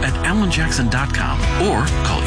at alanjackson.com or call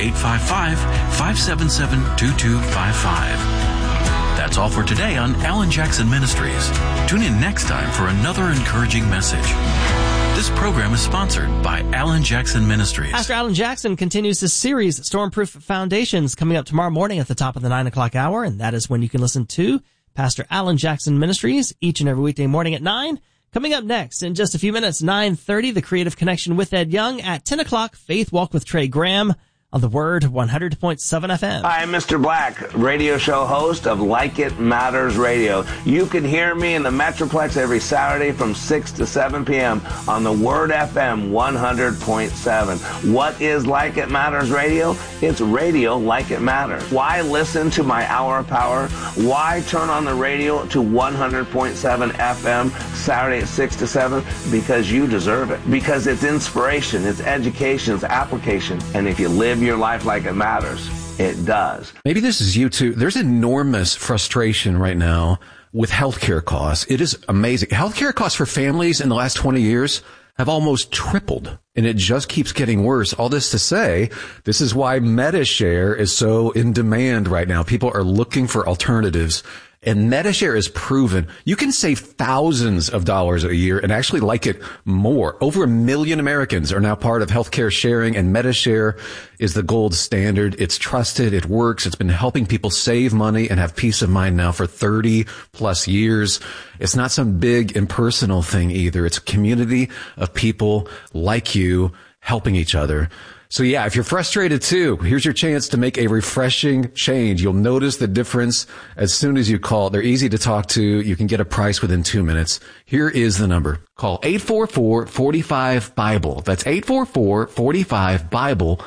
855-577-2255. That's all for today on Alan Jackson Ministries. Tune in next time for another encouraging message. This program is sponsored by Alan Jackson Ministries. Pastor Alan Jackson continues this series, Stormproof Foundations, coming up tomorrow morning at the top of the 9 o'clock hour, and that is when you can listen to Pastor Alan Jackson Ministries each and every weekday morning at 9. Coming up next in just a few minutes, 9:30, The Creative Connection with Ed Young. At 10 o'clock, Faith Walk with Trey Graham on the Word 100.7 FM. Hi, I'm Mr. Black, radio show host of Like It Matters Radio. You can hear me in the Metroplex every Saturday from 6 to 7 p.m. on the Word FM 100.7. What is Like It Matters Radio? It's radio like it matters. Why listen to my Hour of Power? Why turn on the radio to 100.7 FM Saturday at 6 to 7? Because you deserve it. Because it's inspiration, it's education, it's application. And if you live your life like it matters, it does. Maybe this is you too. There's enormous frustration right now with healthcare costs. It is amazing. Healthcare costs for families in the last 20 years have almost tripled, and it just keeps getting worse. All this to say, this is why MediShare is so in demand right now. People are looking for alternatives. And MediShare is proven you can save thousands of dollars a year and actually like it more. Over 1 million Americans are now part of healthcare sharing, and MediShare is the gold standard. It's trusted. It works. It's been helping people save money and have peace of mind now for 30 plus years. It's not some big impersonal thing either. It's a community of people like you helping each other. So yeah, if you're frustrated too, here's your chance to make a refreshing change. You'll notice the difference as soon as you call. They're easy to talk to. You can get a price within 2 minutes. Here is the number. Call 844-45-BIBLE. That's 844-45-BIBLE.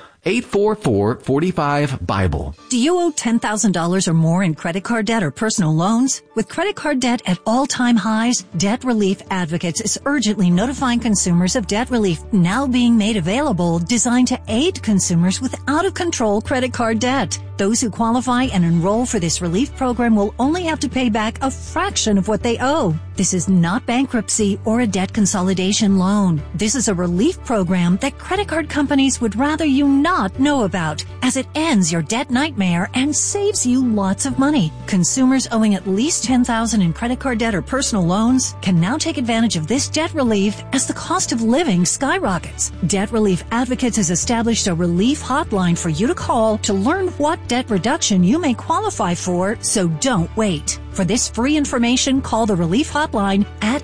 844-45-BIBLE. Do you owe $10,000 or more in credit card debt or personal loans? With credit card debt at all-time highs, Debt Relief Advocates is urgently notifying consumers of debt relief now being made available, designed to aid consumers with out-of-control credit card debt. Those who qualify and enroll for this relief program will only have to pay back a fraction of what they owe. This is not bankruptcy or a debt consolidation loan. This is a relief program that credit card companies would rather you not know about, as it ends your debt nightmare and saves you lots of money. Consumers owing at least $10,000 in credit card debt or personal loans can now take advantage of this debt relief as the cost of living skyrockets. Debt Relief Advocates has established a relief hotline for you to call to learn what debt reduction you may qualify for, so don't wait. For this free information, call the Relief Hotline at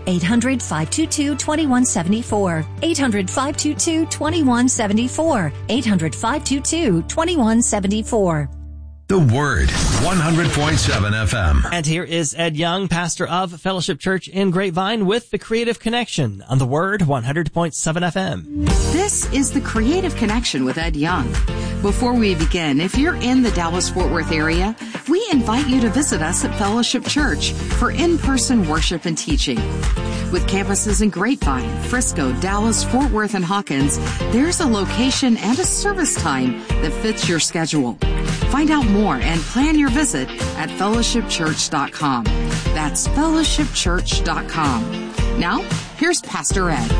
800-522-2174. 800-522-2174. 800-522-2174. The Word, 100.7 FM. And here is Ed Young, pastor of Fellowship Church in Grapevine, with The Creative Connection on The Word, 100.7 FM. This is The Creative Connection with Ed Young. Before we begin, if you're in the Dallas-Fort Worth area, we invite you to visit us at Fellowship Church for in-person worship and teaching. With campuses in Grapevine, Frisco, Dallas, Fort Worth, and Hawkins, there's a location and a service time that fits your schedule. Find out more and plan your visit at fellowshipchurch.com. That's fellowshipchurch.com. Now, here's Pastor Ed.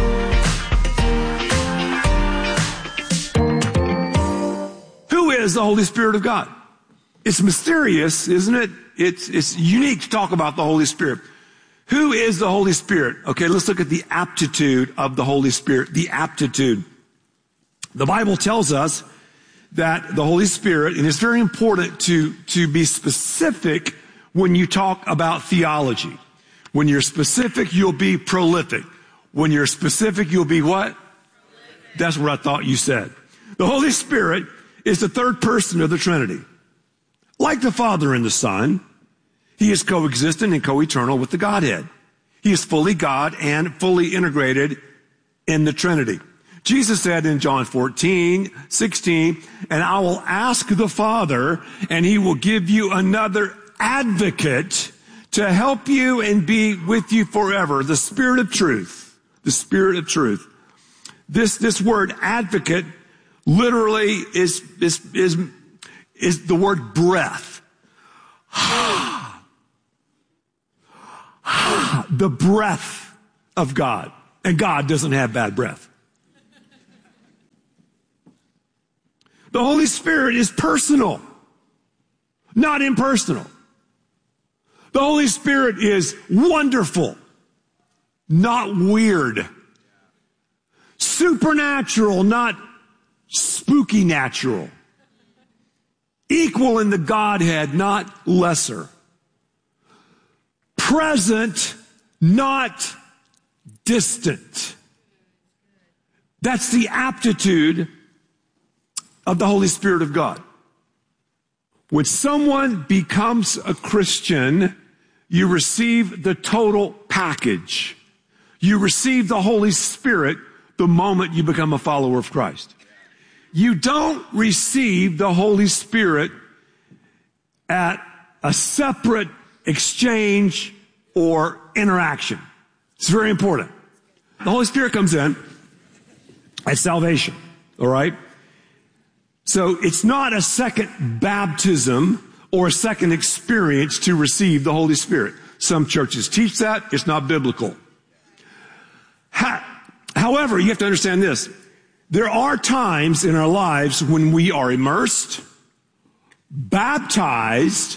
Who is the Holy Spirit of God? It's mysterious, isn't it? It's unique to talk about the Holy Spirit. Who is the Holy Spirit? Okay, let's look at the aptitude of the Holy Spirit. The aptitude. The Bible tells us that the Holy Spirit, and it's very important to be specific when you talk about theology. When you're specific, you'll be prolific. When you're specific, you'll be what? Prolific. That's what I thought you said. The Holy Spirit is the third person of the Trinity. Like the Father and the Son, He is coexistent and co-eternal with the Godhead. He is fully God and fully integrated in the Trinity. Jesus said in John 14:16, and I will ask the Father, and He will give you another advocate to help you and be with you forever. The Spirit of truth. The Spirit of truth. This word advocate literally is the word breath. The breath of God. And God doesn't have bad breath. The Holy Spirit is personal, not impersonal. The Holy Spirit is wonderful, not weird. Supernatural, not spooky natural. Equal in the Godhead, not lesser. Present, not distant. That's the aptitude of the Holy Spirit of God. When someone becomes a Christian, you receive the total package. You receive the Holy Spirit the moment you become a follower of Christ. You don't receive the Holy Spirit at a separate exchange or interaction. It's very important. The Holy Spirit comes in at salvation, all right? So it's not a second baptism or a second experience to receive the Holy Spirit. Some churches teach that. It's not biblical. However, you have to understand this. There are times in our lives when we are immersed, baptized,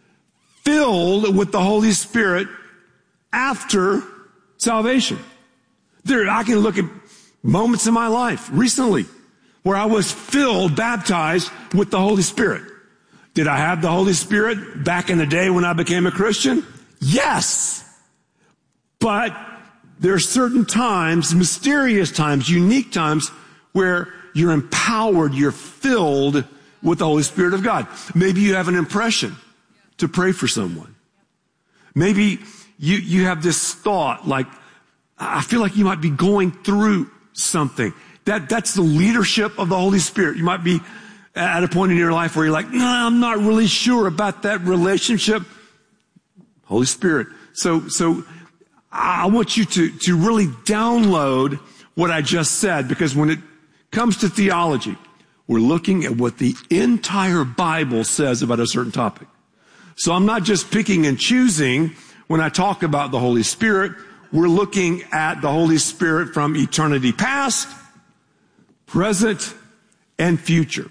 filled with the Holy Spirit after salvation. I can look at moments in my life recently where I was filled, baptized with the Holy Spirit. Did I have the Holy Spirit back in the day when I became a Christian? Yes. But there are certain times, mysterious times, unique times where you're empowered, you're filled with the Holy Spirit of God. Maybe you have an impression to pray for someone. Maybe you have this thought like, I feel like you might be going through something. That's the leadership of the Holy Spirit. You might be at a point in your life where you're like, no, I'm not really sure about that relationship. Holy Spirit. So I want you to really download what I just said, because when it comes to theology, we're looking at what the entire Bible says about a certain topic. So I'm not just picking and choosing when I talk about the Holy Spirit. We're looking at the Holy Spirit from eternity past, present, and future.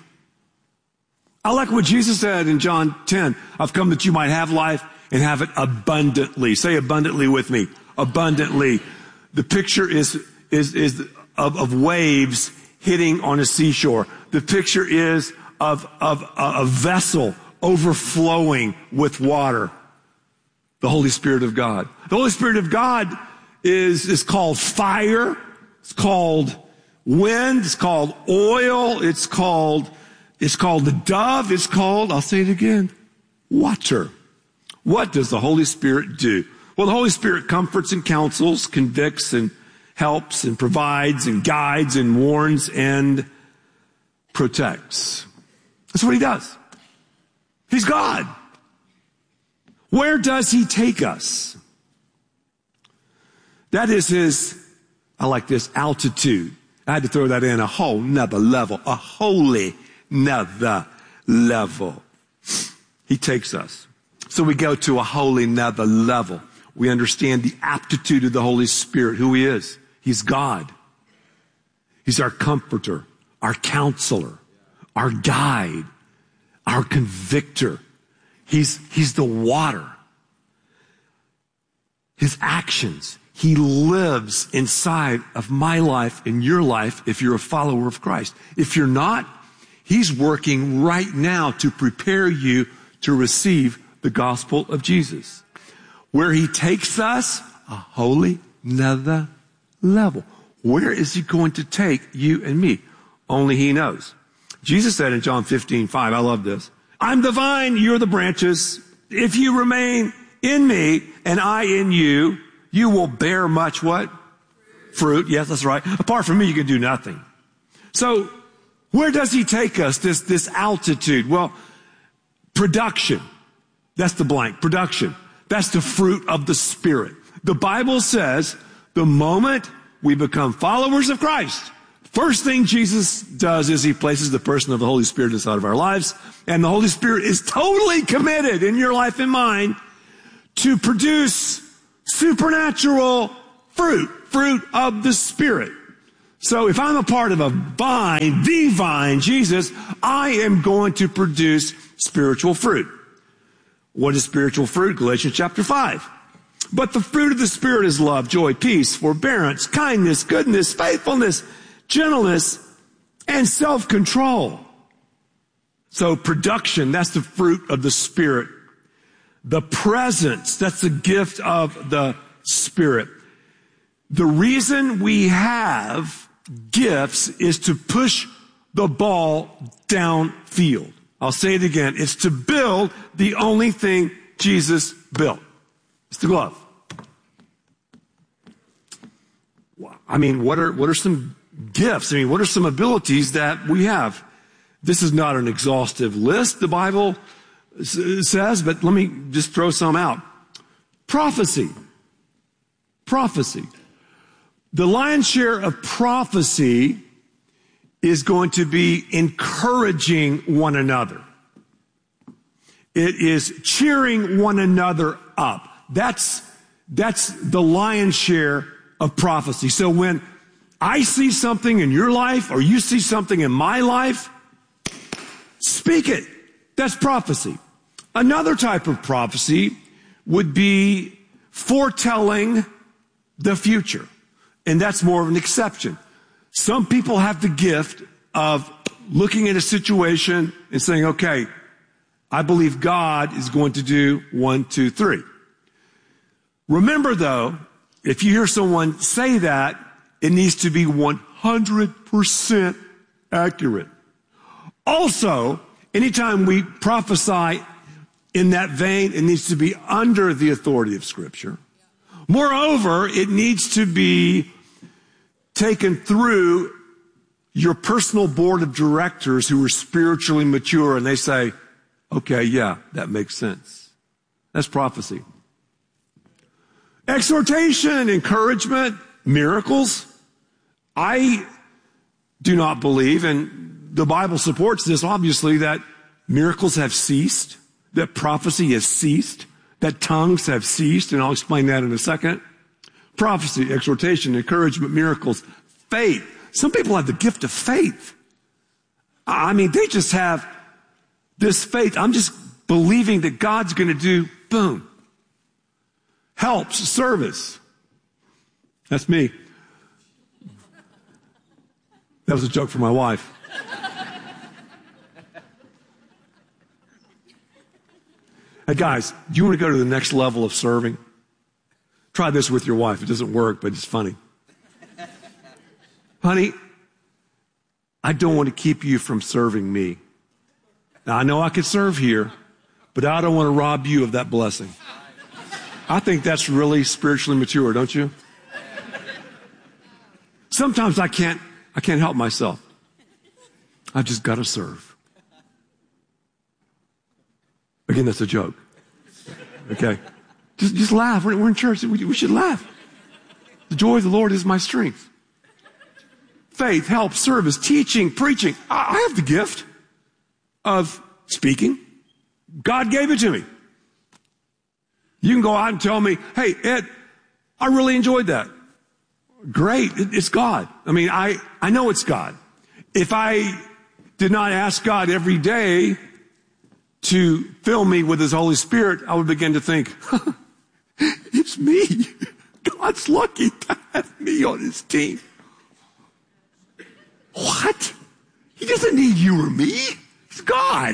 I like what Jesus said in John 10. I've come that you might have life and have it abundantly. Say abundantly with me. Abundantly. The picture is of waves hitting on a seashore. The picture is of a vessel overflowing with water. The Holy Spirit of God. The Holy Spirit of God is called fire. It's called wind. It's called oil. It's called the dove. It's called, I'll say it again, water. What does the Holy Spirit do? Well, the Holy Spirit comforts and counsels, convicts and helps and provides and guides and warns and protects. That's what he does. He's God. Where does he take us? That is his, I like this, altitude. I had to throw that in, a whole nother level, a holy nother level. He takes us. So we go to a holy nother level. We understand the aptitude of the Holy Spirit, who he is. He's God. He's our comforter, our counselor, our guide, our convictor. He's the water. His actions. He lives inside of my life and your life if you're a follower of Christ. If you're not, he's working right now to prepare you to receive the gospel of Jesus. Where he takes us, a holy nother level. Where is he going to take you and me? Only he knows. Jesus said in John 15:5, I love this. I'm the vine, you're the branches. If you remain in me and I in you, you will bear much what? Fruit. Yes, that's right. Apart from me, you can do nothing. So where does he take us? This altitude. Well, production. That's the blank. Production. That's the fruit of the Spirit. The Bible says the moment we become followers of Christ, first thing Jesus does is he places the person of the Holy Spirit inside of our lives. And the Holy Spirit is totally committed in your life and mine to produce supernatural fruit of the Spirit. So if I'm a part of a vine, the vine, Jesus, I am going to produce spiritual fruit. What is spiritual fruit? Galatians chapter 5. But the fruit of the Spirit is love, joy, peace, forbearance, kindness, goodness, faithfulness, gentleness, and self-control. So production, that's the fruit of the Spirit. The presence, that's the gift of the Spirit. The reason we have gifts is to push the ball downfield. I'll say it again. It's to build the only thing Jesus built. It's the glove. I mean, what are some gifts? I mean, what are some abilities that we have? This is not an exhaustive list, the Bible says, but let me just throw some out. Prophecy. Prophecy. The lion's share of prophecy is going to be encouraging one another. It is cheering one another up. That's the lion's share of prophecy. So when I see something in your life or you see something in my life, speak it. That's prophecy. Another type of prophecy would be foretelling the future. And that's more of an exception. Some people have the gift of looking at a situation and saying, okay, I believe God is going to do 1, 2, 3. Remember though, if you hear someone say that, it needs to be 100% accurate. Also, anytime we prophesy in that vein, it needs to be under the authority of Scripture. Moreover, it needs to be taken through your personal board of directors who are spiritually mature, and they say, okay, yeah, that makes sense. That's prophecy. Exhortation, encouragement, miracles. I do not believe, and the Bible supports this, obviously, that miracles have ceased, that prophecy has ceased, that tongues have ceased, and I'll explain that in a second. Prophecy, exhortation, encouragement, miracles, faith. Some people have the gift of faith. I mean, they just have this faith. I'm just believing that God's going to do, boom. Helps, service. That's me. That was a joke for my wife. Hey guys, do you want to go to the next level of serving? Try this with your wife. It doesn't work, but it's funny. Honey, I don't want to keep you from serving me. Now, I know I could serve here, but I don't want to rob you of that blessing. I think that's really spiritually mature, don't you? Sometimes I can't help myself. I've just got to serve. Again, that's a joke. Okay? Just laugh. We're in church. We should laugh. The joy of the Lord is my strength. Faith, help, service, teaching, preaching. I have the gift of speaking. God gave it to me. You can go out and tell me, hey, Ed, I really enjoyed that. Great. It's God. I mean, I know it's God. If I did not ask God every day to fill me with His Holy Spirit, I would begin to think, it's me. God's lucky to have me on His team. What? He doesn't need you or me. He's God.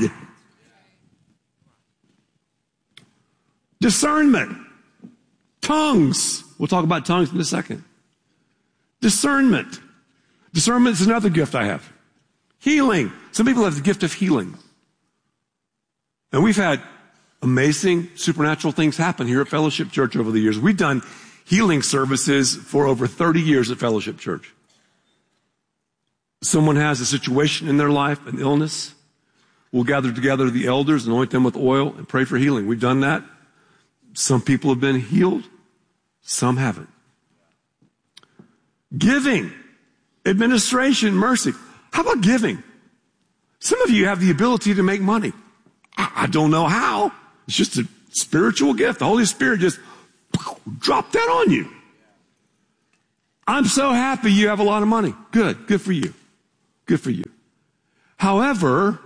Discernment. Tongues. We'll talk about tongues in a second. Discernment. Discernment is another gift I have. Healing. Some people have the gift of healing. And we've had amazing supernatural things happen here at Fellowship Church over the years. We've done healing services for over 30 years at Fellowship Church. Someone has a situation in their life, an illness. We'll gather together the elders, anoint them with oil, and pray for healing. We've done that. Some people have been healed. Some haven't. Giving. Administration. Mercy. How about giving? Some of you have the ability to make money. I don't know how. It's just a spiritual gift. The Holy Spirit just dropped that on you. I'm so happy you have a lot of money. Good. Good for you. Good for you. However,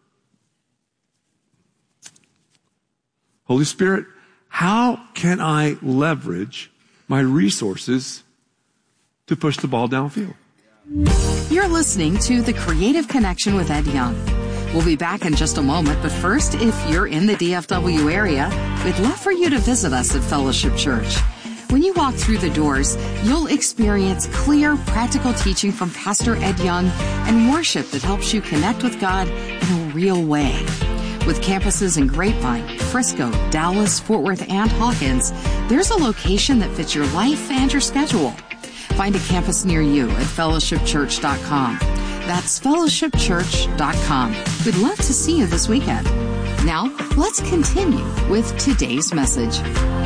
Holy Spirit, how can I leverage my resources to push the ball downfield? You're listening to The Creative Connection with Ed Young. We'll be back in just a moment, but first, if you're in the DFW area, we'd love for you to visit us at Fellowship Church. When you walk through the doors, you'll experience clear, practical teaching from Pastor Ed Young and worship that helps you connect with God in a real way. With campuses in Grapevine, Frisco, Dallas, Fort Worth, and Hawkins, there's a location that fits your life and your schedule. Find a campus near you at fellowshipchurch.com. That's fellowshipchurch.com. We'd love to see you this weekend. Now, let's continue with today's message.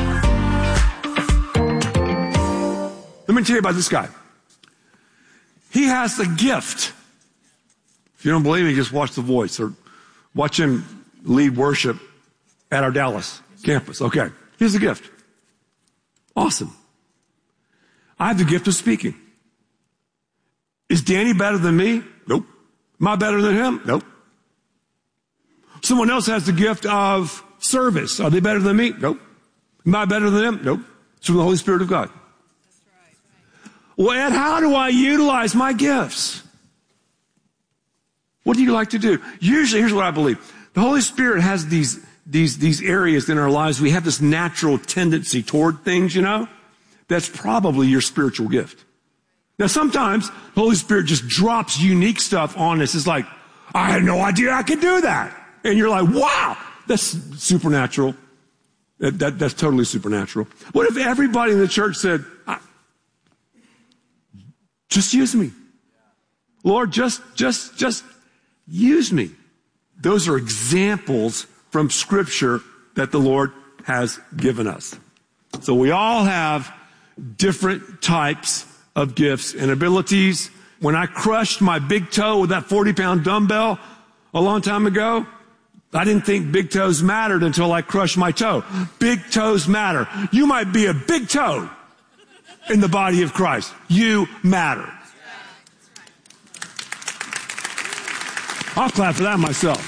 Let me tell you about this guy. He has a gift. If you don't believe me, just watch The Voice or watch him lead worship at our Dallas campus. Okay. He has a gift. Awesome. I have the gift of speaking. Is Danny better than me? Nope. Am I better than him? Nope. Someone else has the gift of service. Are they better than me? Nope. Am I better than them? Nope. It's from the Holy Spirit of God. Well, Ed, how do I utilize my gifts? What do you like to do? Usually, here's what I believe. The Holy Spirit has these areas in our lives. We have this natural tendency toward things, you know. That's probably your spiritual gift. Now, sometimes the Holy Spirit just drops unique stuff on us. It's like, I had no idea I could do that. And you're like, wow, that's supernatural. That's totally supernatural. What if everybody in the church said, just use me. Lord, just use me. Those are examples from Scripture that the Lord has given us. So we all have different types of gifts and abilities. When I crushed my big toe with that 40-pound dumbbell a long time ago, I didn't think big toes mattered until I crushed my toe. Big toes matter. You might be a big toe in the body of Christ. You matter. I'll clap for that myself.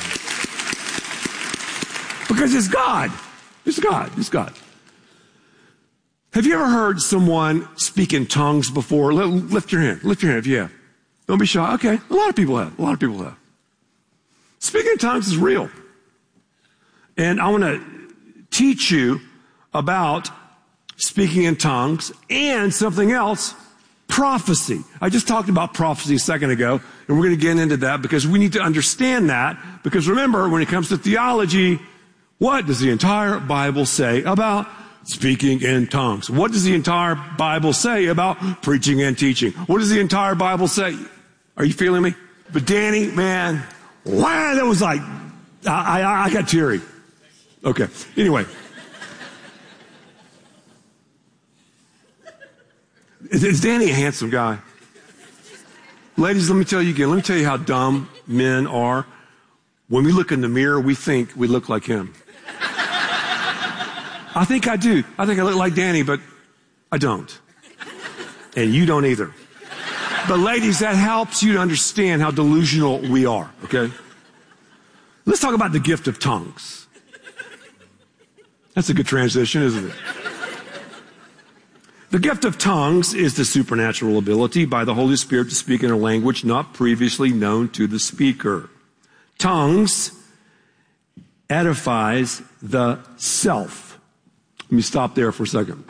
Because it's God. It's God. It's God. Have you ever heard someone speak in tongues before? Lift your hand. Lift your hand if you have. Don't be shy. Okay. A lot of people have. A lot of people have. Speaking in tongues is real. And I want to teach you about speaking in tongues and something else, prophecy. I just talked about prophecy a second ago, and we're going to get into that because we need to understand that. Because remember, when it comes to theology, what does the entire Bible say about speaking in tongues? What does the entire Bible say about preaching and teaching? What does the entire Bible say? Are you feeling me? But Danny, man, wow, that was like, I got teary. Okay. Anyway. Is Danny a handsome guy? Ladies, let me tell you again. Let me tell you how dumb men are. When we look in the mirror, we think we look like him. I think I do. I think I look like Danny, but I don't. And you don't either. But ladies, that helps you to understand how delusional we are, okay? Let's talk about the gift of tongues. That's a good transition, isn't it? The gift of tongues is the supernatural ability by the Holy Spirit to speak in a language not previously known to the speaker. Tongues edifies the self. Let me stop there for a second.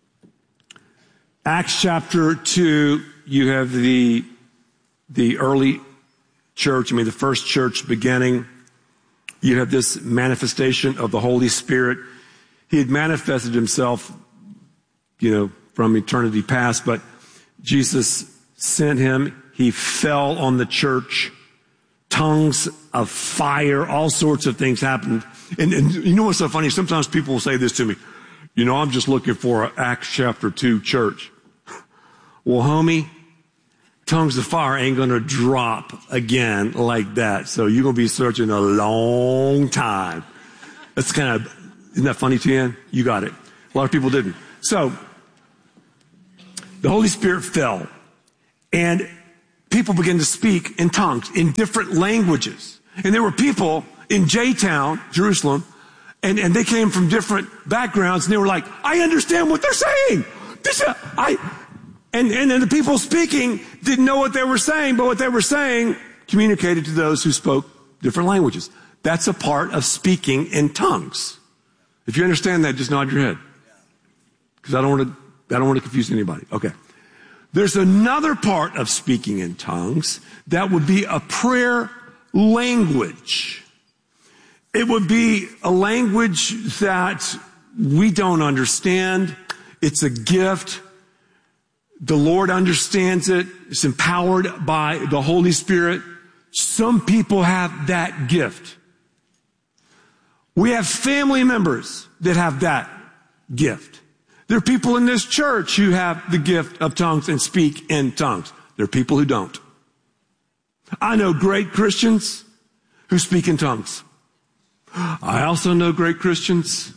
Acts chapter 2, you have the early church, the first church beginning. You have this manifestation of the Holy Spirit. He had manifested himself, from eternity past, but Jesus sent him. He fell on the church. Tongues of fire, all sorts of things happened. And you know what's so funny? Sometimes people will say this to me. I'm just looking for an Acts chapter 2 church. Well, homie, tongues of fire ain't going to drop again like that. So you're going to be searching a long time. That's isn't that funny to you? You got it. A lot of people didn't. So, the Holy Spirit fell, and people began to speak in tongues, in different languages. And there were people in J-Town, Jerusalem, and they came from different backgrounds, and they were like, I understand what they're saying. And then the people speaking didn't know what they were saying, but what they were saying communicated to those who spoke different languages. That's a part of speaking in tongues. If you understand that, just nod your head. Because I don't want to confuse anybody. Okay. There's another part of speaking in tongues that would be a prayer language. It would be a language that we don't understand. It's a gift. The Lord understands it. It's empowered by the Holy Spirit. Some people have that gift. We have family members that have that gift. There are people in this church who have the gift of tongues and speak in tongues. There are people who don't. I know great Christians who speak in tongues. I also know great Christians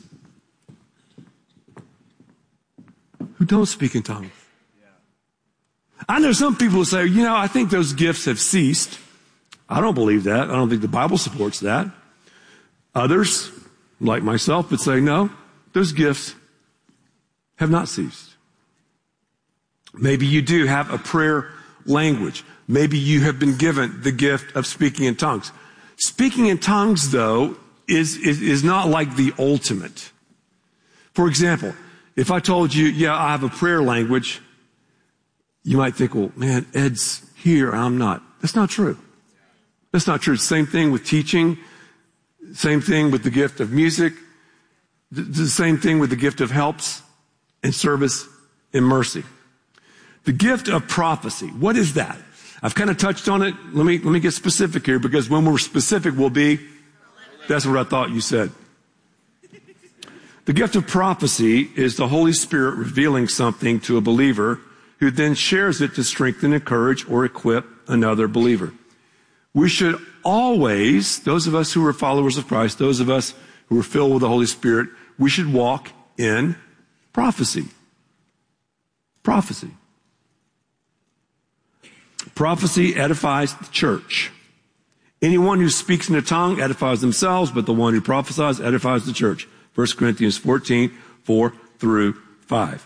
who don't speak in tongues. I know some people who say, I think those gifts have ceased. I don't believe that. I don't think the Bible supports that. Others, like myself, would say, no, those gifts have not ceased. Maybe you do have a prayer language. Maybe you have been given the gift of speaking in tongues. Speaking in tongues, though, is not like the ultimate. For example, if I told you, I have a prayer language, you might think, well, man, Ed's here, I'm not. That's not true. That's not true. Same thing with teaching. Same thing with the gift of music. The same thing with the gift of helps and service and mercy. The gift of prophecy. What is that? I've kind of touched on it. Let me get specific here, because when we're specific, we'll be. That's what I thought you said. The gift of prophecy is the Holy Spirit revealing something to a believer who then shares it to strengthen, encourage, or equip another believer. We should always, those of us who are followers of Christ, those of us who are filled with the Holy Spirit, we should walk in prophecy. Prophecy. Prophecy edifies the church. Anyone who speaks in a tongue edifies themselves, but the one who prophesies edifies the church. 1 Corinthians 14, 4 through 5.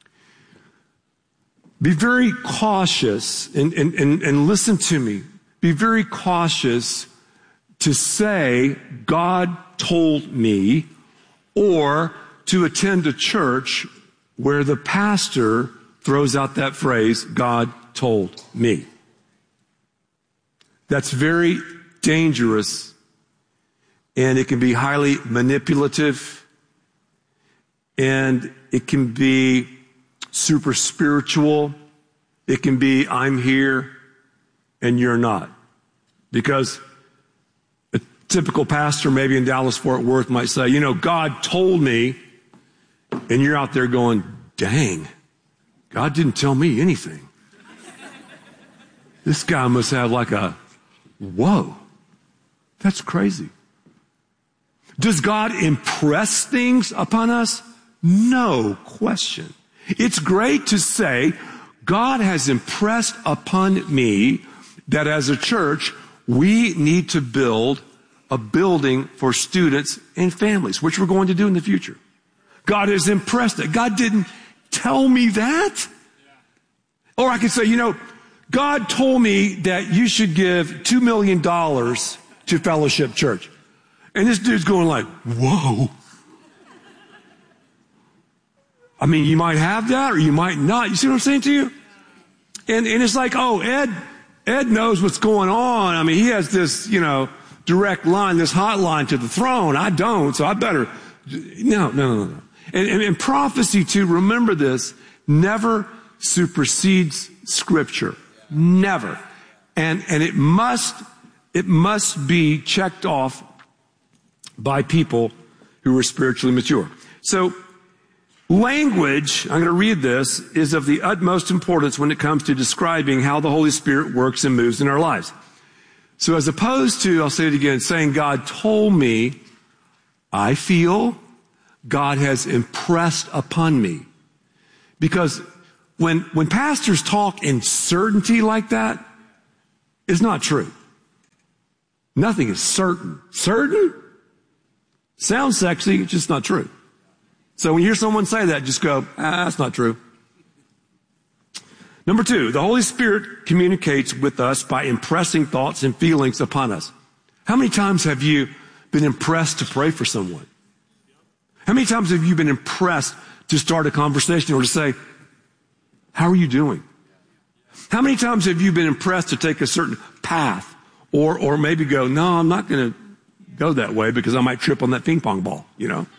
Be very cautious, and listen to me. Be very cautious to say, God told me, or to attend a church where the pastor throws out that phrase, God told me. That's very dangerous, and it can be highly manipulative, and it can be super spiritual. It can be, I'm here and you're not. Because a typical pastor, maybe in Dallas-Fort Worth, might say, God told me, and you're out there going, dang, God didn't tell me anything. This guy must have like a, whoa, that's crazy. Does God impress things upon us? No question. It's great to say, God has impressed upon me that as a church, we need to build a building for students and families, which we're going to do in the future. God has impressed it. God didn't tell me that. Or I could say, God told me that you should give $2 million to Fellowship Church. And this dude's going like, whoa. I mean, you might have that or you might not. You see what I'm saying to you? And it's like, oh, Ed knows what's going on. I mean, he has this, direct line, this hotline to the throne. I don't, so I better. No. And prophecy, too, remember this, never supersedes Scripture. Never. And it must be checked off by people who are spiritually mature. So, language, I'm going to read this, is of the utmost importance when it comes to describing how the Holy Spirit works and moves in our lives. So as opposed to, I'll say it again, saying God told me, I feel God has impressed upon me. Because when pastors talk in certainty like that, it's not true. Nothing is certain. Certain? Sounds sexy, it's just not true. So when you hear someone say that, just go, that's not true. Number 2, the Holy Spirit communicates with us by impressing thoughts and feelings upon us. How many times have you been impressed to pray for someone? How many times have you been impressed to start a conversation or to say, how are you doing? How many times have you been impressed to take a certain path or maybe go, no, I'm not going to go that way because I might trip on that ping pong ball, you know?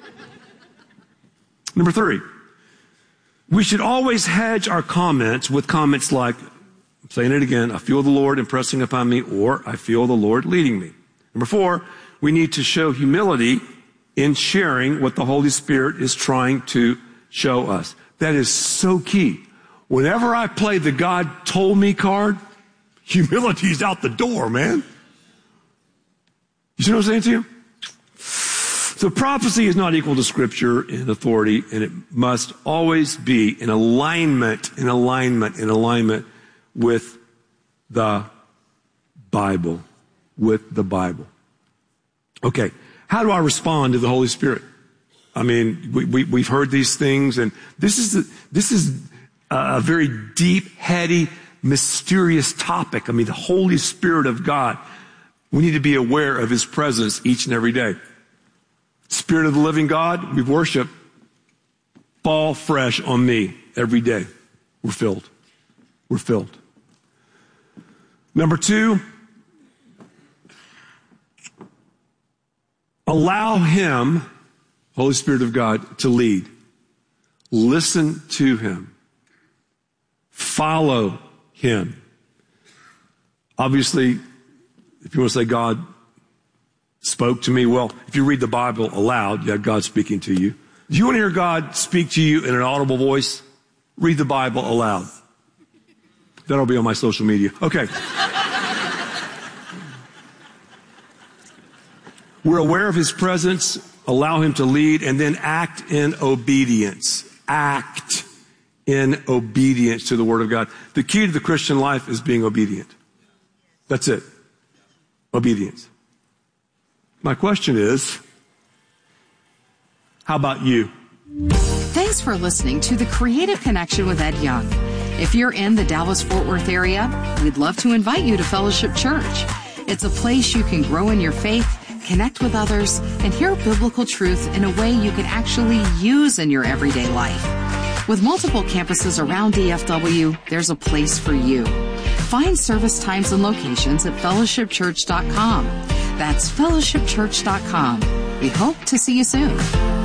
Number 3, we should always hedge our comments with comments like, I'm saying it again, I feel the Lord impressing upon me, or I feel the Lord leading me. Number 4, we need to show humility in sharing what the Holy Spirit is trying to show us. That is so key. Whenever I play the God told me card, humility's out the door, man. You see what I'm saying to you? So prophecy is not equal to Scripture in authority, and it must always be in alignment with the Bible. With the Bible. Okay, how do I respond to the Holy Spirit? I mean, we've heard these things, and this is a very deep, heady, mysterious topic. I mean, the Holy Spirit of God. We need to be aware of His presence each and every day. Spirit of the living God, we worship, fall fresh on me every day. We're filled. We're filled. Number 2, allow Him, Holy Spirit of God, to lead. Listen to Him. Follow Him. Obviously, if you want to say God spoke to me, well, if you read the Bible aloud, you have God speaking to you. Do you want to hear God speak to you in an audible voice? Read the Bible aloud. That'll be on my social media. Okay. We're aware of His presence, allow Him to lead, and then act in obedience. Act in obedience to the Word of God. The key to the Christian life is being obedient. That's it. Obedience. My question is, how about you? Thanks for listening to The Creative Connection with Ed Young. If you're in the Dallas-Fort Worth area, we'd love to invite you to Fellowship Church. It's a place you can grow in your faith, connect with others, and hear biblical truth in a way you can actually use in your everyday life. With multiple campuses around DFW, there's a place for you. Find service times and locations at fellowshipchurch.com. That's fellowshipchurch.com. We hope to see you soon.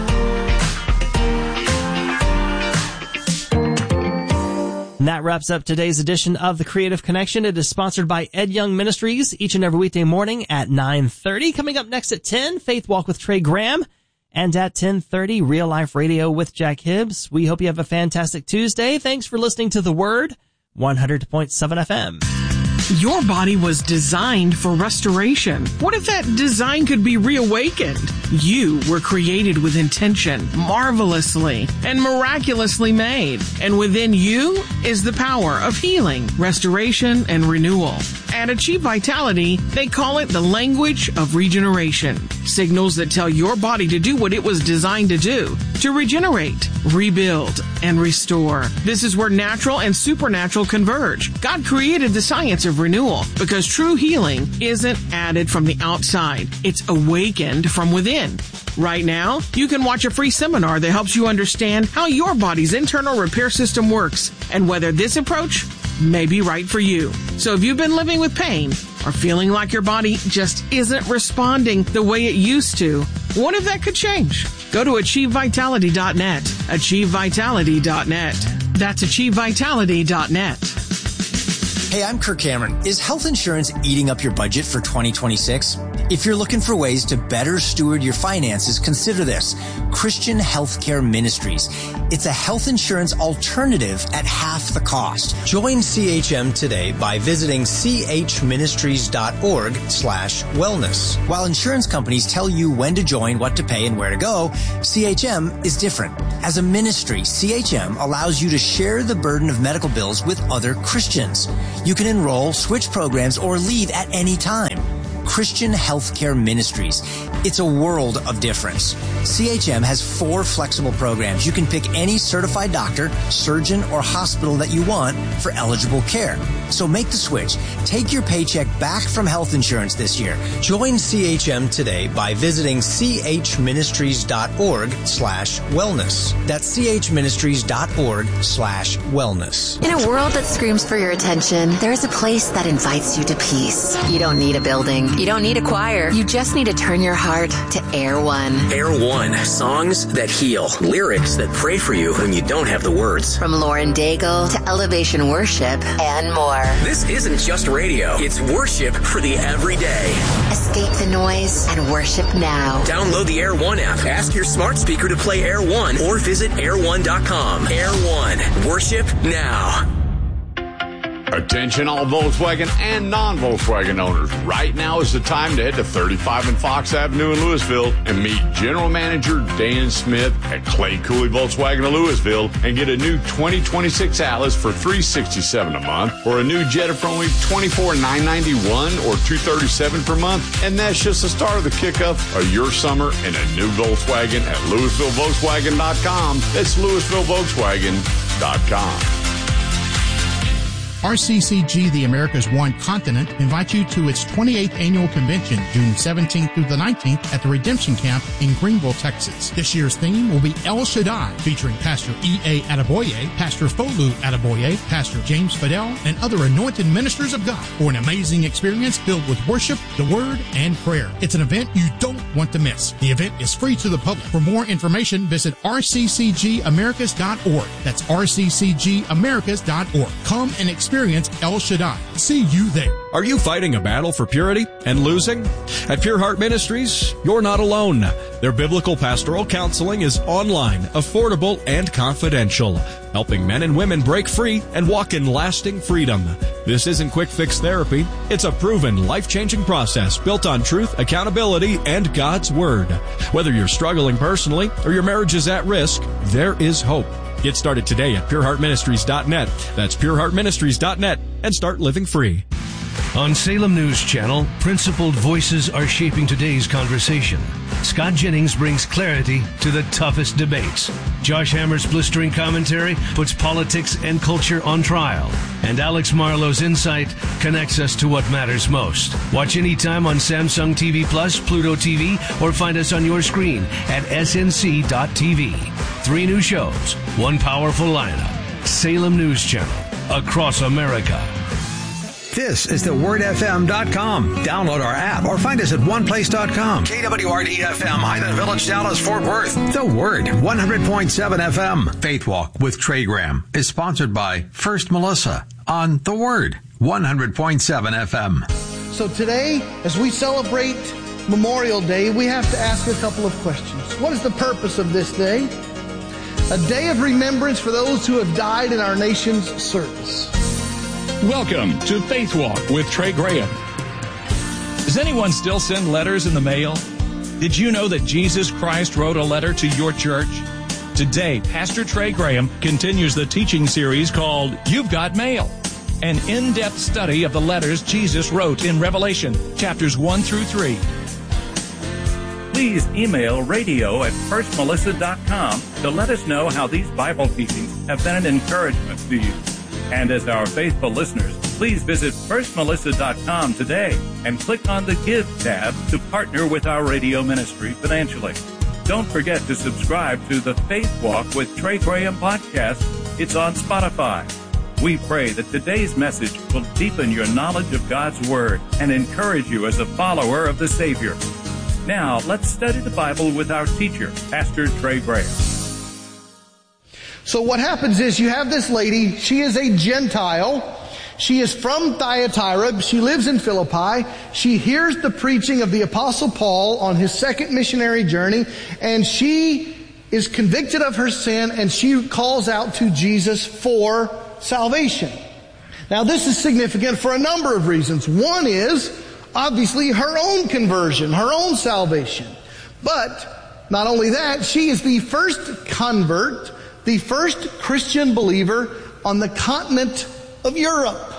And that wraps up today's edition of The Creative Connection. It is sponsored by Ed Young Ministries each and every weekday morning at 9:30. Coming up next at 10, Faith Walk with Trey Graham. And at 10:30, Real Life Radio with Jack Hibbs. We hope you have a fantastic Tuesday. Thanks for listening to The Word, 100.7 FM. Your body was designed for restoration. What if that design could be reawakened? You were created with intention, marvelously and miraculously made. And within you is the power of healing, restoration, and renewal. At Achieve Vitality, they call it the language of regeneration. Signals that tell your body to do what it was designed to do, to regenerate, rebuild, and restore. This is where natural and supernatural converge. God created the science of renewal because true healing isn't added from the outside. It's awakened from within. Right now, you can watch a free seminar that helps you understand how your body's internal repair system works and whether this approach may be right for you. So if you've been living with pain or feeling like your body just isn't responding the way it used to, what if that could change? Go to AchieveVitality.net. AchieveVitality.net. That's AchieveVitality.net. Hey, I'm Kirk Cameron. Is health insurance eating up your budget for 2026? If you're looking for ways to better steward your finances, consider this. Christian Healthcare Ministries. It's a health insurance alternative at half the cost. Join CHM today by visiting chministries.org/wellness. While insurance companies tell you when to join, what to pay, and where to go, CHM is different. As a ministry, CHM allows you to share the burden of medical bills with other Christians. You can enroll, switch programs, or leave at any time. Christian Healthcare Ministries. It's a world of difference. CHM has 4 flexible programs. You can pick any certified doctor, surgeon, or hospital that you want for eligible care. So make the switch. Take your paycheck back from health insurance this year. Join CHM today by visiting chministries.org/wellness. That's chministries.org/wellness. In a world that screams for your attention, there's a place that invites you to peace. You don't need a building. You don't need a choir. You just need to turn your heart to Air One. Air One. Songs that heal. Lyrics that pray for you when you don't have the words. From Lauren Daigle to Elevation Worship and more. This isn't just radio. It's worship for the everyday. Escape the noise and worship now. Download the Air One app. Ask your smart speaker to play Air One or visit air1.com. Air One. Worship now. Attention all Volkswagen and non-Volkswagen owners. Right now is the time to head to 35 and Fox Avenue in Louisville and meet General Manager Dan Smith at Clay Cooley Volkswagen of Louisville and get a new 2026 Atlas for $367 a month or a new Jetta for only $24,991 or $237 per month. And that's just the start of the kickoff of your summer in a new Volkswagen at LouisvilleVolkswagen.com. That's LouisvilleVolkswagen.com. RCCG, the America's One Continent, invites you to its 28th annual convention, June 17th through the 19th at the Redemption Camp in Greenville, Texas. This year's theme will be El Shaddai, featuring Pastor E.A. Adeboye, Pastor Folu Adeboye, Pastor James Fidel, and other anointed ministers of God for an amazing experience filled with worship, the Word, and prayer. It's an event you don't want to miss. The event is free to the public. For more information, visit rccgamericas.org. That's rccgamericas.org. Come and experience El Shaddai. See you there. Are you fighting a battle for purity and losing? At Pure Heart Ministries, you're not alone. Their biblical pastoral counseling is online, affordable, and confidential, helping men and women break free and walk in lasting freedom. This isn't quick fix therapy. It's a proven, life-changing process built on truth, accountability, and God's Word. Whether you're struggling personally or your marriage is at risk, there is hope. Get started today at pureheartministries.net. That's pureheartministries.net and start living free. On Salem News Channel, principled voices are shaping today's conversation. Scott Jennings brings clarity to the toughest debates. Josh Hammer's blistering commentary puts politics and culture on trial. And Alex Marlowe's insight connects us to what matters most. Watch anytime on Samsung TV Plus, Pluto TV, or find us on your screen at snc.tv. 3 new shows, 1 powerful lineup. Salem News Channel, across America. This is thewordfm.com. Download our app or find us at oneplace.com. KWRD-FM, Highland Village, Dallas, Fort Worth. The Word, 100.7 FM. Faith Walk with Trey Graham is sponsored by First Melissa on The Word, 100.7 FM. So today, as we celebrate Memorial Day, we have to ask a couple of questions. What is the purpose of this day? A day of remembrance for those who have died in our nation's service. Welcome to Faith Walk with Trey Graham. Does anyone still send letters in the mail? Did you know that Jesus Christ wrote a letter to your church? Today, Pastor Trey Graham continues the teaching series called You've Got Mail, an in-depth study of the letters Jesus wrote in Revelation, chapters 1 through 3. Please email radio@firstmelissa.com to let us know how these Bible teachings have been an encouragement to you. And as our faithful listeners, please visit firstmelissa.com today and click on the Give tab to partner with our radio ministry financially. Don't forget to subscribe to the Faith Walk with Trey Graham podcast. It's on Spotify. We pray that today's message will deepen your knowledge of God's Word and encourage you as a follower of the Savior. Now, let's study the Bible with our teacher, Pastor Trey Graham. So what happens is you have this lady, she is a Gentile. She is from Thyatira. She lives in Philippi. She hears the preaching of the Apostle Paul on his second missionary journey, and she is convicted of her sin, and she calls out to Jesus for salvation. Now, this is significant for a number of reasons. One is, obviously, her own conversion, her own salvation. But not only that, she is the first convert, the first Christian believer on the continent of Europe.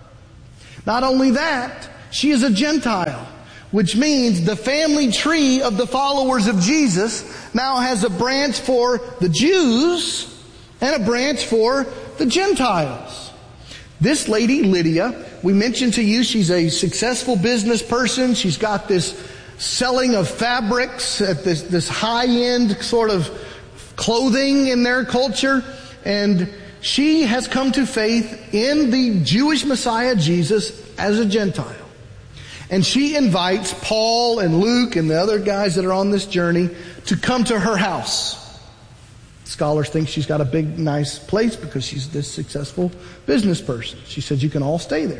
Not only that, she is a Gentile, which means the family tree of the followers of Jesus now has a branch for the Jews and a branch for the Gentiles. This lady, Lydia, we mentioned to you, she's a successful business person. She's got this selling of fabrics at this high-end sort of clothing in their culture. And she has come to faith in the Jewish Messiah Jesus as a Gentile. And she invites Paul and Luke and the other guys that are on this journey to come to her house. Scholars think she's got a big, nice place because she's this successful business person. She said, you can all stay there.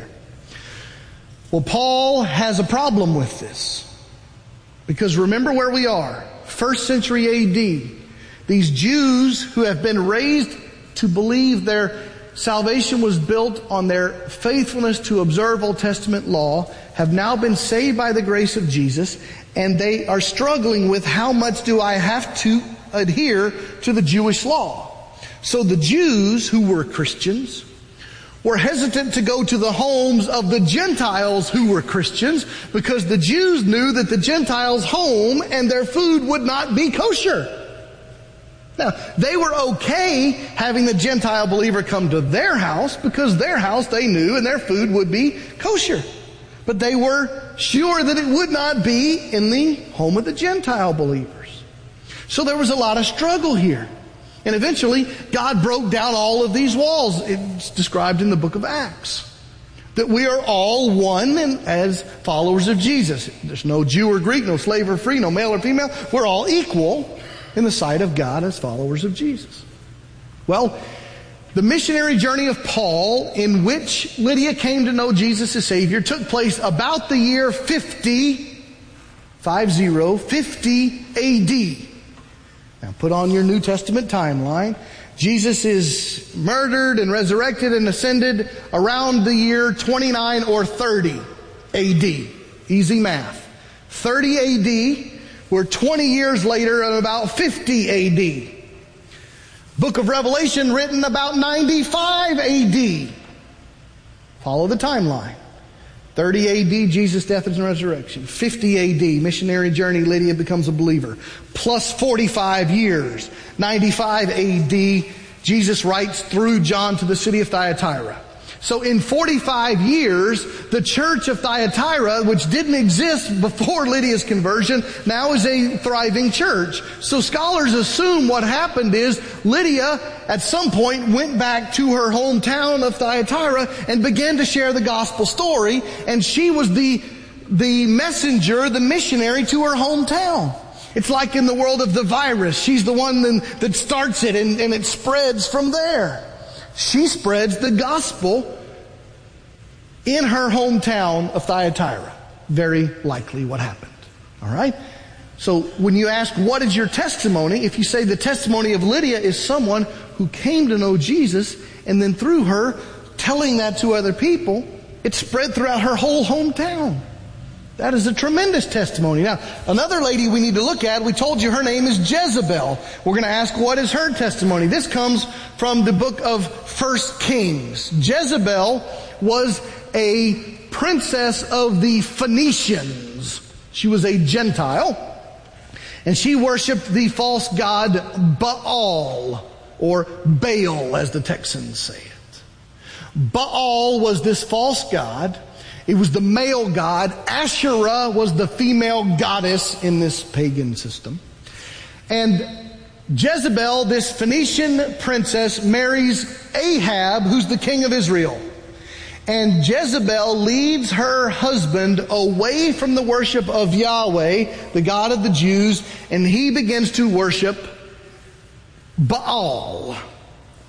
Well, Paul has a problem with this. Because remember where we are. 1st century AD. These Jews who have been raised to believe their salvation was built on their faithfulness to observe Old Testament law have now been saved by the grace of Jesus, and they are struggling with how much do I have to adhere to the Jewish law. So the Jews who were Christians were hesitant to go to the homes of the Gentiles who were Christians because the Jews knew that the Gentiles' home and their food would not be kosher. Now, they were okay having the Gentile believer come to their house because their house they knew and their food would be kosher. But they were sure that it would not be in the home of the Gentile believers. So there was a lot of struggle here. And eventually, God broke down all of these walls. It's described in the book of Acts. That we are all one as followers of Jesus. There's no Jew or Greek, no slave or free, no male or female. We're all equal in the sight of God as followers of Jesus. Well, the missionary journey of Paul, in which Lydia came to know Jesus as Savior, took place about the year 50 AD. Now put on your New Testament timeline. Jesus is murdered and resurrected and ascended around the year 29 or 30 AD. Easy math. 30 AD, we're 20 years later at about 50 AD. Book of Revelation written about 95 AD. Follow the timeline. 30 AD, Jesus' death and resurrection. 50 AD, missionary journey, Lydia becomes a believer. Plus 45 years. 95 AD, Jesus writes through John to the city of Thyatira. So in 45 years, the church of Thyatira, which didn't exist before Lydia's conversion, now is a thriving church. So scholars assume what happened is Lydia, at some point, went back to her hometown of Thyatira and began to share the gospel story, and she was the messenger, the missionary to her hometown. It's like in the world of the virus. She's the one that starts it, and it spreads from there. She spreads the gospel in her hometown of Thyatira. Very likely what happened. All right? So when you ask, what is your testimony? If you say the testimony of Lydia is someone who came to know Jesus, and then through her telling that to other people, it spread throughout her whole hometown. That is a tremendous testimony. Now, another lady we need to look at, we told you her name is Jezebel. We're going to ask, what is her testimony? This comes from the book of 1 Kings. Jezebel was a princess of the Phoenicians. She was a Gentile, and she worshipped the false god Baal, or Baal as the Texans say it. Baal was this false god. It was the male god. Asherah was the female goddess in this pagan system. And Jezebel, this Phoenician princess, marries Ahab, who's the king of Israel. And Jezebel leads her husband away from the worship of Yahweh, the God of the Jews, and he begins to worship Baal.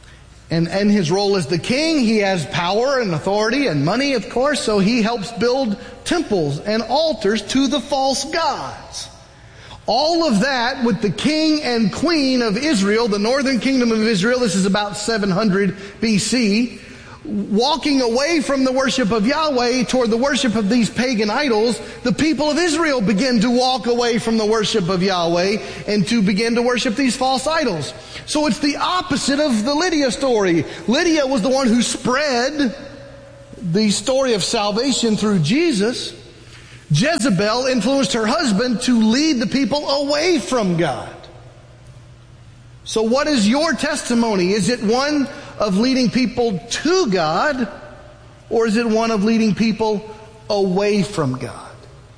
And his role as the king, he has power and authority and money, of course, so he helps build temples and altars to the false gods. All of that with the king and queen of Israel, the northern kingdom of Israel, this is about 700 BC, walking away from the worship of Yahweh toward the worship of these pagan idols. The people of Israel begin to walk away from the worship of Yahweh and to begin to worship these false idols. So it's the opposite of the Lydia story. Lydia was the one who spread the story of salvation through Jesus. Jezebel influenced her husband to lead the people away from God. So what is your testimony? Is it one of leading people to God, or is it one of leading people away from God?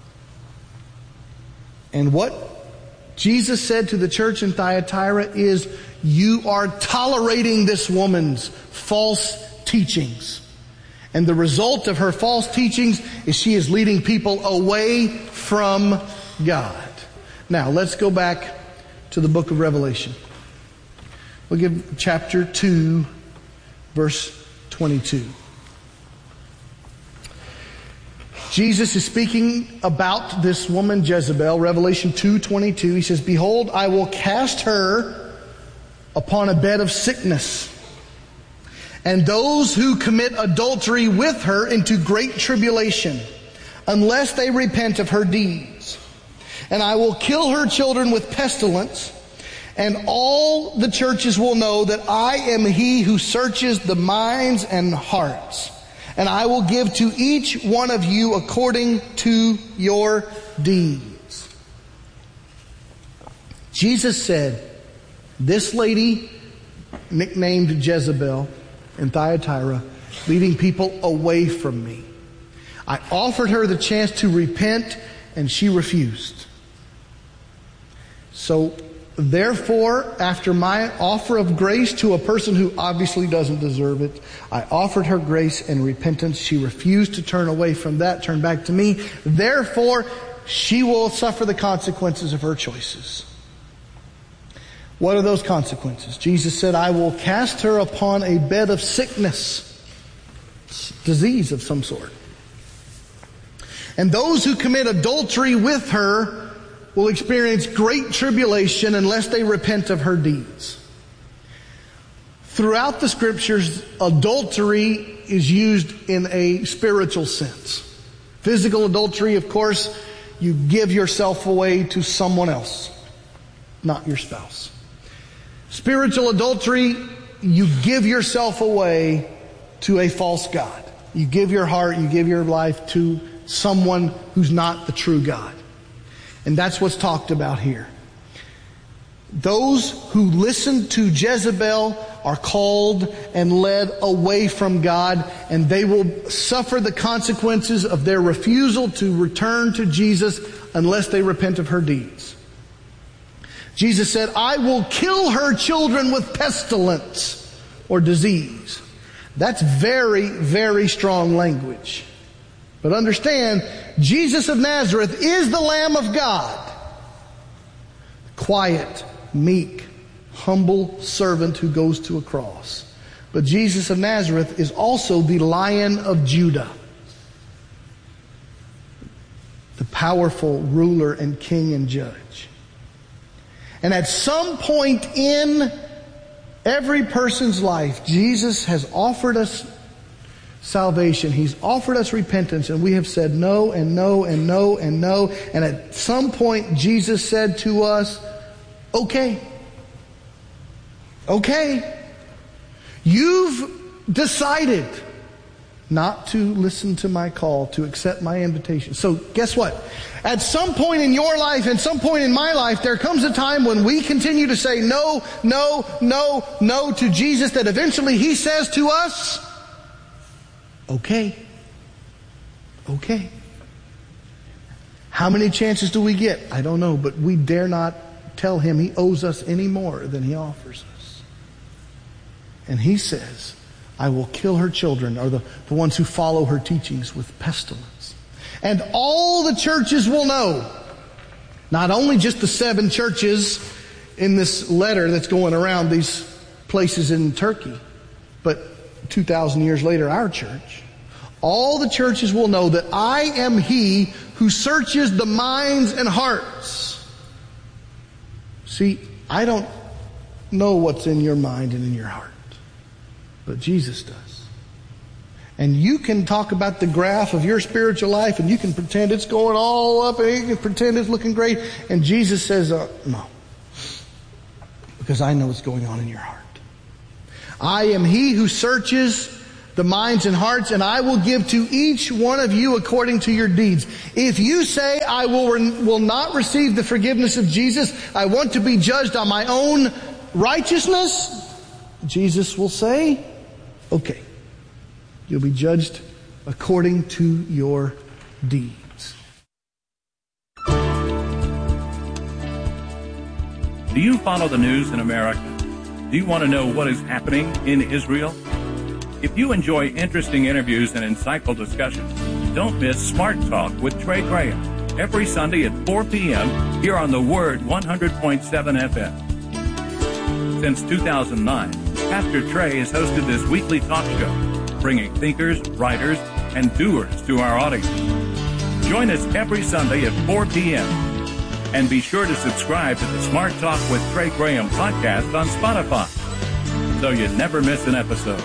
And what Jesus said to the church in Thyatira is, you are tolerating this woman's false teachings. And the result of her false teachings is she is leading people away from God. Now, let's go back to the book of Revelation. We'll give chapter 2, verse 22. Jesus is speaking about this woman Jezebel, Revelation 2:22. He says, behold, I will cast her upon a bed of sickness, and those who commit adultery with her into great tribulation, unless they repent of her deeds. And I will kill her children with pestilence, and all the churches will know that I am he who searches the minds and hearts. And I will give to each one of you according to your deeds. Jesus said, this lady, nicknamed Jezebel in Thyatira, leading people away from me. I offered her the chance to repent, and she refused. So, therefore, after my offer of grace to a person who obviously doesn't deserve it, I offered her grace and repentance. She refused to turn away from that, turn back to me. Therefore, she will suffer the consequences of her choices. What are those consequences? Jesus said, I will cast her upon a bed of sickness, disease of some sort. And those who commit adultery with her will experience great tribulation unless they repent of her deeds. Throughout the scriptures, adultery is used in a spiritual sense. Physical adultery, of course, you give yourself away to someone else, not your spouse. Spiritual adultery, you give yourself away to a false god. You give your heart, you give your life to someone who's not the true God. And that's what's talked about here. Those who listen to Jezebel are called and led away from God, and they will suffer the consequences of their refusal to return to Jesus unless they repent of her deeds. Jesus said, I will kill her children with pestilence or disease. That's very, very strong language. But understand, Jesus of Nazareth is the Lamb of God. Quiet, meek, humble servant who goes to a cross. But Jesus of Nazareth is also the Lion of Judah, the powerful ruler and king and judge. And at some point in every person's life, Jesus has offered us salvation. He's offered us repentance, and we have said no and no and no and no. And at some point, Jesus said to us, okay, you've decided not to listen to my call, to accept my invitation. So guess what? At some point in your life, and some point in my life, there comes a time when we continue to say no, no, no, no to Jesus, that eventually He says to us, okay. How many chances do we get? I don't know, but we dare not tell Him He owes us any more than He offers us. And He says, I will kill her children, or the ones who follow her teachings, with pestilence. And all the churches will know, not only just the 7 churches in this letter that's going around these places in Turkey, but 2,000 years later, our church, all the churches will know that I am He who searches the minds and hearts. See, I don't know what's in your mind and in your heart, but Jesus does. And you can talk about the graph of your spiritual life, and you can pretend it's going all up, and you can pretend it's looking great. And Jesus says, no. Because I know what's going on in your heart. I am He who searches the minds and hearts, and I will give to each one of you according to your deeds. If you say, I will not receive the forgiveness of Jesus, I want to be judged on my own righteousness, Jesus will say, okay. You'll be judged according to your deeds. Do you follow the news in America? Do you want to know what is happening in Israel? If you enjoy interesting interviews and insightful discussions, don't miss Smart Talk with Trey Graham every Sunday at 4 p.m. here on the Word 100.7 FM. Since 2009, Pastor Trey has hosted this weekly talk show, bringing thinkers, writers, and doers to our audience. Join us every Sunday at 4 p.m. And be sure to subscribe to the Smart Talk with Trey Graham podcast on Spotify, so you never miss an episode.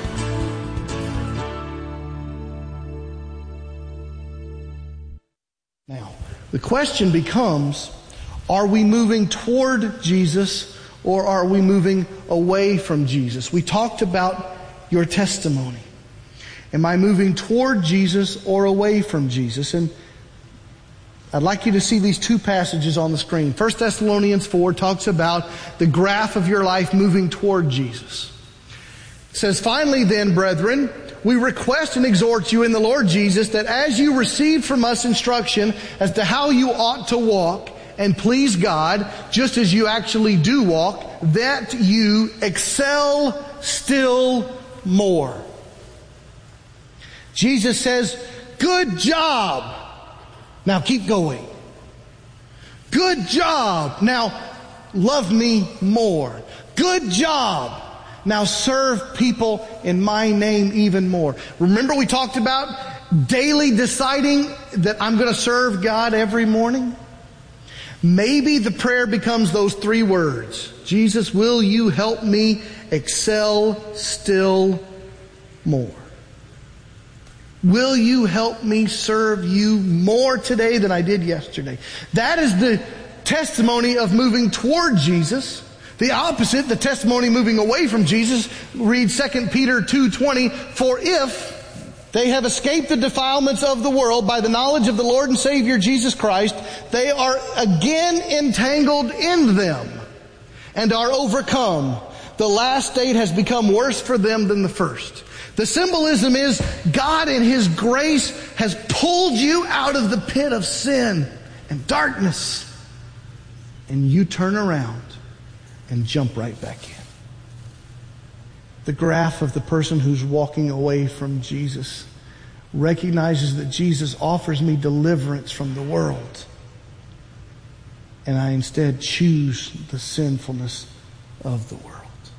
Now, the question becomes, are we moving toward Jesus or are we moving away from Jesus? We talked about your testimony. Am I moving toward Jesus or away from Jesus? And I'd like you to see these two passages on the screen. 1 Thessalonians 4 talks about the graph of your life moving toward Jesus. It says, finally then, brethren, we request and exhort you in the Lord Jesus that as you received from us instruction as to how you ought to walk and please God, just as you actually do walk, that you excel still more. Jesus says, good job. Now keep going. Good job. Now love me more. Good job. Now serve people in my name even more. Remember we talked about daily deciding that I'm going to serve God every morning? Maybe the prayer becomes those three words. Jesus, will you help me excel still more? Will you help me serve you more today than I did yesterday? That is the testimony of moving toward Jesus. The opposite, the testimony moving away from Jesus, read 2 Peter 2:20, for if they have escaped the defilements of the world by the knowledge of the Lord and Savior Jesus Christ, they are again entangled in them and are overcome. The last state has become worse for them than the first. The symbolism is God in His grace has pulled you out of the pit of sin and darkness, and you turn around and jump right back in. The graph of the person who's walking away from Jesus recognizes that Jesus offers me deliverance from the world, and I instead choose the sinfulness of the world.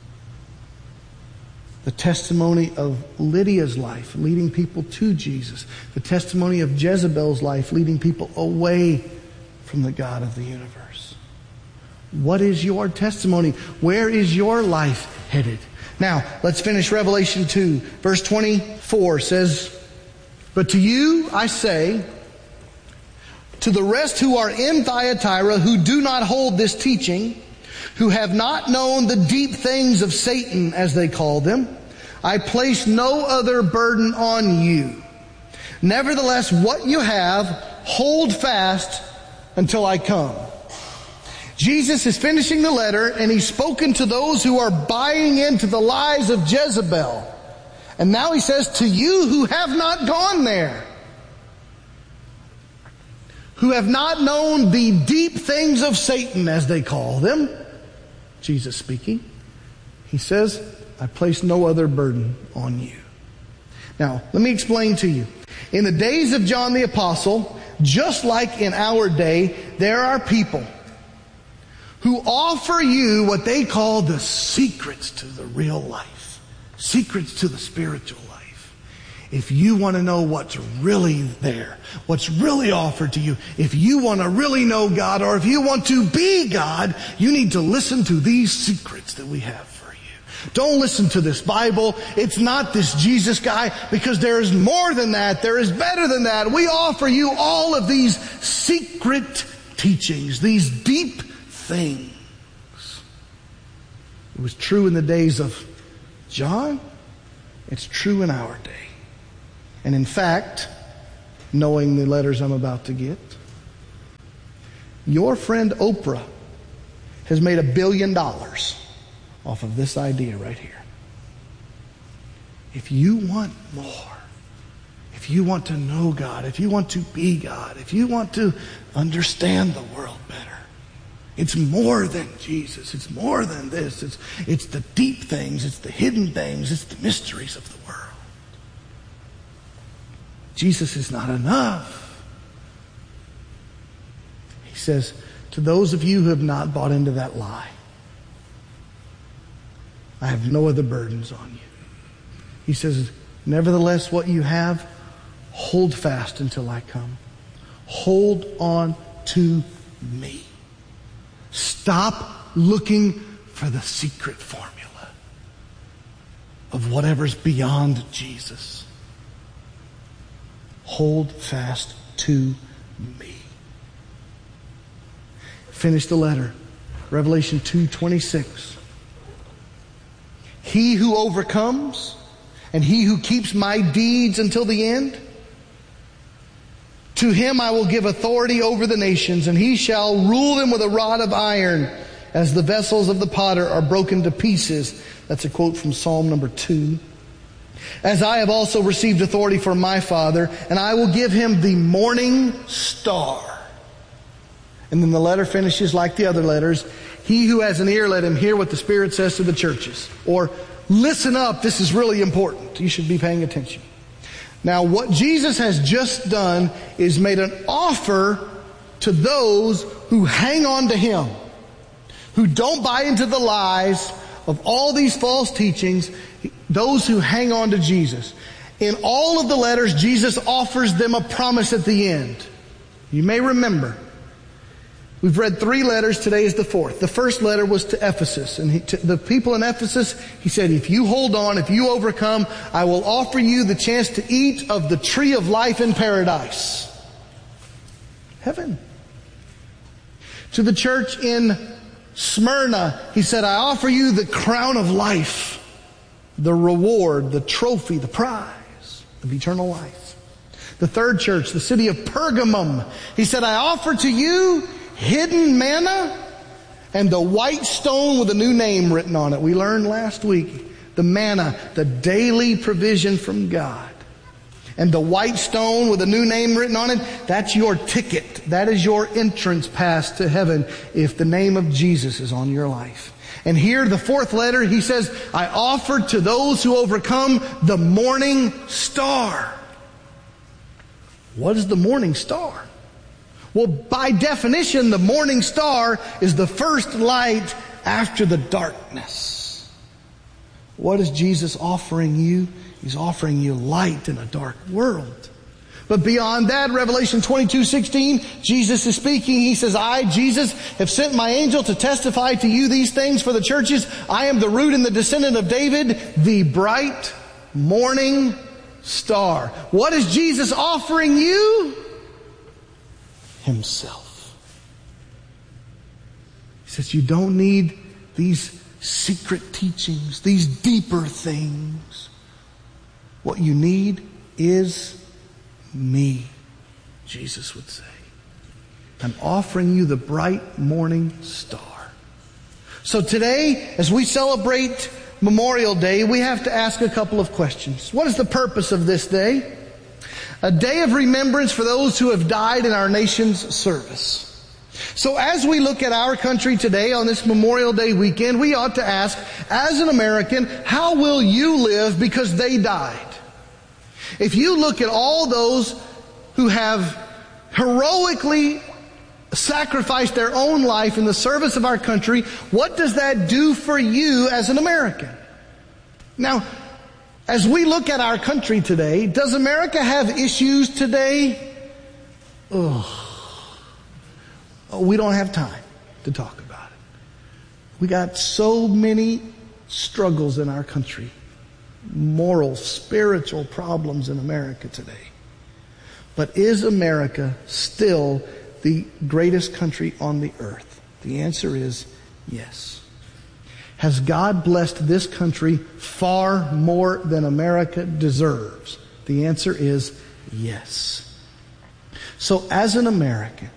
The testimony of Lydia's life leading people to Jesus. The testimony of Jezebel's life leading people away from the God of the universe. What is your testimony? Where is your life headed? Now, let's finish Revelation 2. Verse 24 says, but to you I say, to the rest who are in Thyatira, who do not hold this teaching, who have not known the deep things of Satan, as they call them, I place no other burden on you. Nevertheless, what you have, hold fast until I come. Jesus is finishing the letter, and He's spoken to those who are buying into the lies of Jezebel. And now He says, to you who have not gone there, who have not known the deep things of Satan, as they call them, Jesus speaking, He says, I place no other burden on you. Now, let me explain to you. In the days of John the Apostle, just like in our day, there are people who offer you what they call the secrets to the real life. Secrets to the spiritual life. If you want to know what's really there, what's really offered to you, if you want to really know God, or if you want to be God, you need to listen to these secrets that we have for you. Don't listen to this Bible. It's not this Jesus guy, because there is more than that. There is better than that. We offer you all of these secret teachings, these deep things. It was true in the days of John. It's true in our day. And in fact, knowing the letters I'm about to get, your friend Oprah has made $1 billion off of this idea right here. If you want more, if you want to know God, if you want to be God, if you want to understand the world better, it's more than Jesus. It's more than this. It's the deep things. It's the hidden things. It's the mysteries of the world. Jesus is not enough. He says, to those of you who have not bought into that lie, I have no other burdens on you. He says, nevertheless, what you have, hold fast until I come. Hold on to me. Stop looking for the secret formula of whatever's beyond Jesus. Hold fast to me. Finish the letter. Revelation 2:26. He who overcomes and he who keeps my deeds until the end, to him I will give authority over the nations, and he shall rule them with a rod of iron, as the vessels of the potter are broken to pieces. That's a quote from Psalm number 2. As I have also received authority from my Father, and I will give him the morning star. And then the letter finishes like the other letters. He who has an ear, let him hear what the Spirit says to the churches. Or, listen up, this is really important. You should be paying attention. Now, what Jesus has just done is made an offer to those who hang on to him, who don't buy into the lies of all these false teachings, those who hang on to Jesus. In all of the letters, Jesus offers them a promise at the end. You may remember, we've read 3 letters. Today is the 4th. The first letter was to Ephesus. And to the people in Ephesus, he said, if you hold on, if you overcome, I will offer you the chance to eat of the tree of life in paradise. Heaven. To the church in Smyrna, he said, I offer you the crown of life, the reward, the trophy, the prize of eternal life. The third church, the city of Pergamum, he said, I offer to you hidden manna and the white stone with a new name written on it. We learned last week, the manna, the daily provision from God. And the white stone with a new name written on it, that's your ticket. That is your entrance pass to heaven if the name of Jesus is on your life. And here, the 4th letter, he says, I offer to those who overcome the morning star. What is the morning star? Well, by definition, the morning star is the first light after the darkness. What is Jesus offering you? He's offering you light in a dark world. But beyond that, Revelation 22:16, Jesus is speaking. He says, I, Jesus, have sent my angel to testify to you these things for the churches. I am the root and the descendant of David, the bright morning star. What is Jesus offering you? Himself. He says, you don't need these secret teachings, these deeper things. What you need is me, Jesus would say. I'm offering you the bright morning star. So today, as we celebrate Memorial Day, we have to ask a couple of questions. What is the purpose of this day? A day of remembrance for those who have died in our nation's service. So as we look at our country today on this Memorial Day weekend, we ought to ask, as an American, how will you live because they died? If you look at all those who have heroically sacrificed their own life in the service of our country, what does that do for you as an American? Now, As we look at our country today, does America have issues today? We don't have time to talk about it. We got so many struggles in our country. Moral, spiritual problems in America today. But is America still the greatest country on the earth? The answer is yes. Has God blessed this country far more than America deserves? The answer is yes. So as an American,